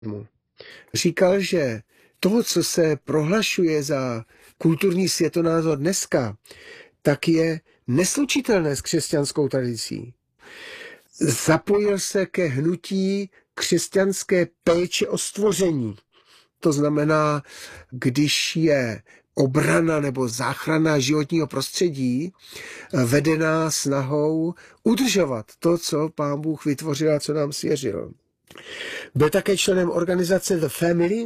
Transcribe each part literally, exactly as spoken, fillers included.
Říkal, že toho, co se prohlašuje za kulturní světonázor dneska, tak je neslučitelné s křesťanskou tradicí. Zapojil se ke hnutí křesťanské péče o stvoření. To znamená, když je obrana nebo záchrana životního prostředí vedená snahou udržovat to, co Pán Bůh vytvořil a co nám svěřil. Byl také členem organizace The Family,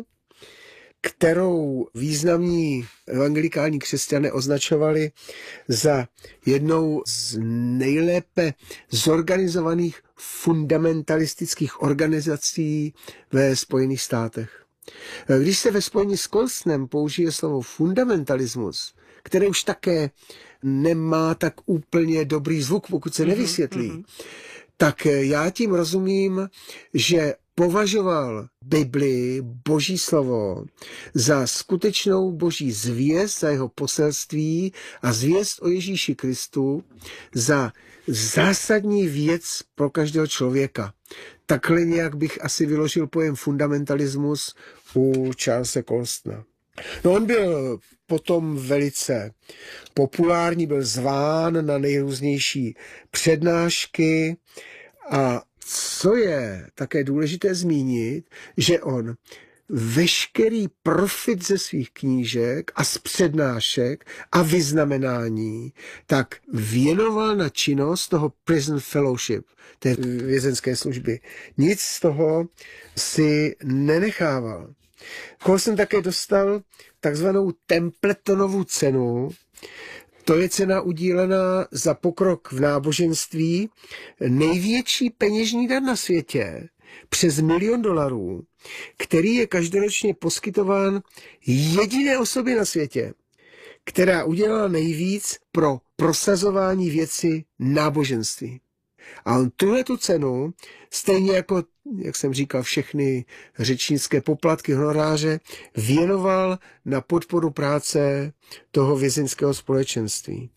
kterou významní evangelikální křesťané označovali za jednou z nejlépe zorganizovaných fundamentalistických organizací ve Spojených státech. Když se ve spojení s Colsonem použije slovo fundamentalismus, které už také nemá tak úplně dobrý zvuk, pokud se nevysvětlí, mm-hmm. tak já tím rozumím, že považoval Bibli, Boží slovo, za skutečnou Boží zvěst, za jeho poselství a zvěst o Ježíši Kristu za zásadní věc pro každého člověka. Takhle nějak bych asi vyložil pojem fundamentalismus u Charlese Colsona. No, on byl potom velice populární, byl zván na nejrůznější přednášky a co je také důležité zmínit, že on veškerý profit ze svých knížek a z přednášek a vyznamenání tak věnoval na činnost toho prison fellowship, té vězenské služby. Nic z toho si nenechával. Colson také dostal takzvanou Templetonovu cenu. To je cena udílená za pokrok v náboženství, největší peněžní dar na světě, přes milion dolarů, který je každoročně poskytován jediné osobě na světě, která udělala nejvíc pro prosazování věci náboženství. A on tuhle tu cenu, stejně jako, jak jsem říkal, všechny řečnické poplatky, honoráře, věnoval na podporu práce toho vězeňského společenství.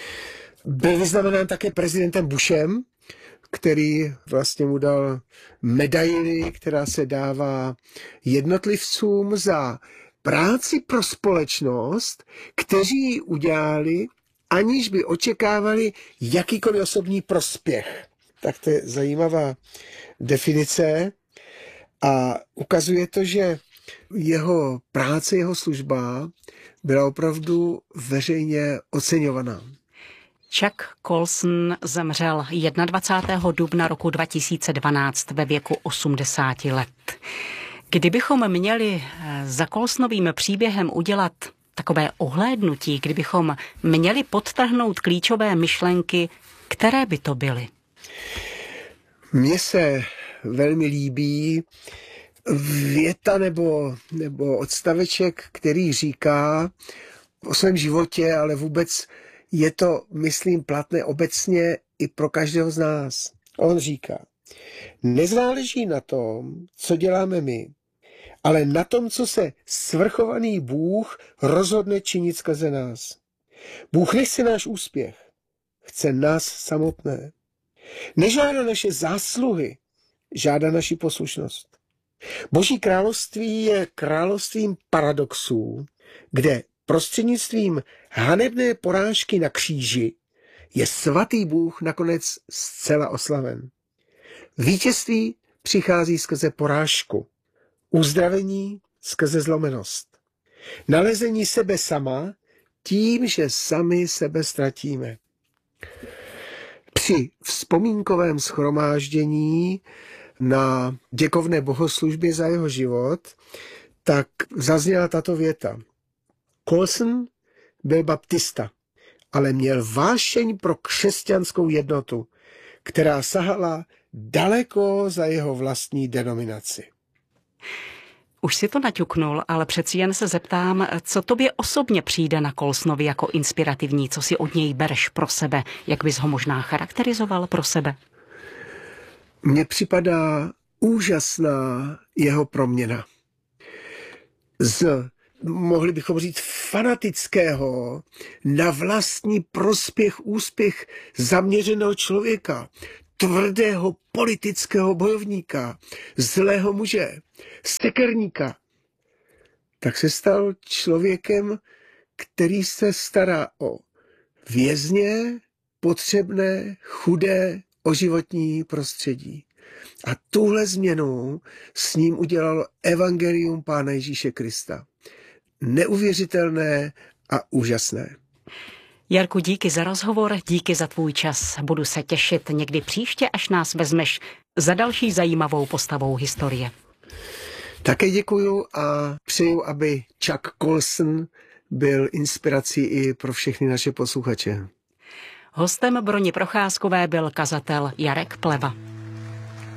Byl vyznamenán také prezidentem Bushem, který vlastně mu dal medaili, která se dává jednotlivcům za práci pro společnost, kteří ji udělali, aniž by očekávali jakýkoliv osobní prospěch. Tak to je zajímavá definice a ukazuje to, že jeho práce, jeho služba byla opravdu veřejně oceňovaná. Chuck Colson zemřel dvacátého prvního dubna roku dva tisíce dvanáct ve věku osmdesáti let. Kdybychom měli za Colsonovým příběhem udělat takové ohlédnutí, kdybychom měli podtrhnout klíčové myšlenky, které by to byly? Mně se velmi líbí věta nebo, nebo odstaveček, který říká o svém životě, ale vůbec je to, myslím, platné obecně i pro každého z nás. On říká, nezáleží na tom, co děláme my, ale na tom, co se svrchovaný Bůh rozhodne činit skrze nás. Bůh nechce náš úspěch, chce nás samotné. Nežádá naše zásluhy, žádá naši poslušnost. Boží království je královstvím paradoxů, kde prostřednictvím hanebné porážky na kříži je svatý Bůh nakonec zcela oslaven. Vítězství přichází skrze porážku, uzdravení skrze zlomenost, nalezení sebe sama tím, že sami sebe ztratíme. Při vzpomínkovém shromáždění na děkovné bohoslužbě za jeho život tak zazněla tato věta. Colson byl baptista, ale měl vášeň pro křesťanskou jednotu, která sahala daleko za jeho vlastní denominaci. Už si to naťuknul, ale přeci jen se zeptám, co tobě osobně přijde na Colsonovi jako inspirativní, co si od něj bereš pro sebe, jak bys ho možná charakterizoval pro sebe? Mně připadá úžasná jeho proměna. Z, mohli bychom říct, fanatického na vlastní prospěch, úspěch zaměřeného člověka, tvrdého politického bojovníka, zlého muže, stekerníka, tak se stal člověkem, který se stará o vězně, potřebné, chudé, o životní prostředí. A tuhle změnu s ním udělalo evangelium Pána Ježíše Krista. Neuvěřitelné a úžasné. Jarku, díky za rozhovor, díky za tvůj čas. Budu se těšit někdy příště, až nás vezmeš za další zajímavou postavou historie. Také děkuju a přeju, aby Chuck Colson byl inspirací i pro všechny naše posluchače. Hostem Broni Procházkové byl kazatel Jarek Pleva.